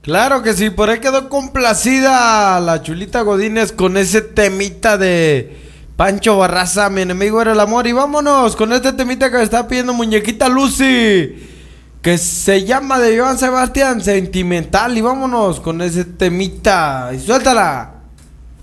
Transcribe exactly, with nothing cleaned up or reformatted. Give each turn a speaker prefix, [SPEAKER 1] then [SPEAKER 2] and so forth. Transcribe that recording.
[SPEAKER 1] Claro que sí, por ahí quedó complacida la Chulita Godínez con ese temita de Pancho Barraza, mi enemigo era el amor. Y vámonos con este temita que me está pidiendo Muñequita Lucy, que se llama de Joan Sebastián, Sentimental. Y vámonos con ese temita y suéltala.